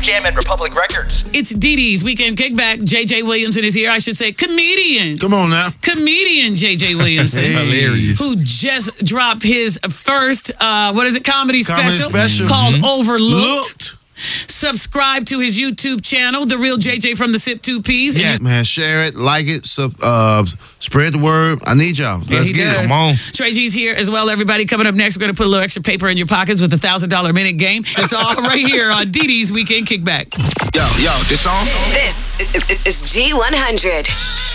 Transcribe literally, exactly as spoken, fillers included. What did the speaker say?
Cam and Republic Records. It's Dee Dee's Weekend Kickback. J J Williamson is here. I should say comedian. Come on now. Comedian J J Williamson. Hey. Hilarious. Who just dropped his first, uh, what is it, comedy, Comedy special, special. called Mm-hmm. Overlooked. Looked. Subscribe to his YouTube channel, The Real J J from the Sip Two Ps. Yeah, man, share it, like it, sub, uh, spread the word. I need y'all. Yeah, Let's he get does. it. Come on. Trey G's here as well, everybody. Coming up next, we're going to put a little extra paper in your pockets with a one thousand dollars minute game. It's all right here on Dee Dee's Weekend Kickback. Yo, yo, this song? This is G one hundred.